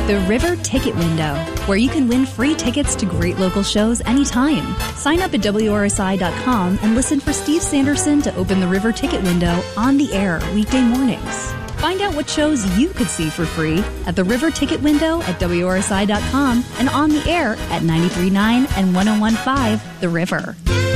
The River Ticket Window, where you can win free tickets to great local shows anytime. Sign up at WRSI.com and listen for Steve Sanderson to open the River Ticket Window on the air weekday mornings. Find out what shows you could see for free at the River Ticket Window at WRSI.com and on the air at 93.9 and 101.5 The River.